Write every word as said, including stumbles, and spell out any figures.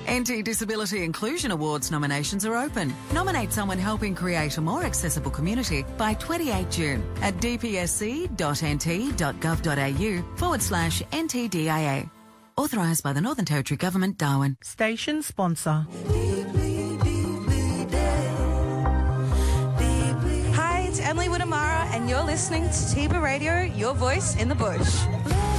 N T Disability Inclusion Awards nominations are open. Nominate someone helping create a more accessible community by twenty-eighth June at dpsc.nt.gov.au forward slash NTDIA. Authorised by the Northern Territory Government, Darwin. Station sponsor. Hi, it's Emily Woodamara and you're listening to Tiba Radio, your voice in the bush.